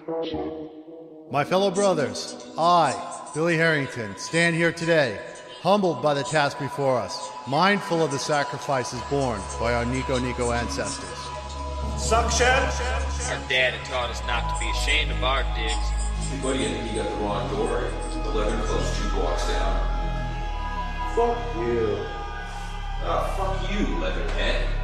My fellow brothers, I, Billy Harrington, stand here today, humbled by the task before us, mindful of the sacrifices borne by our Nico ancestors. Suction! Our dad had taught us not to be ashamed of our digs. Hey buddy, I think you got the wrong door. 11 Club's 2 blocks down. Fuck you. Ah, fuck you, Leatherhead.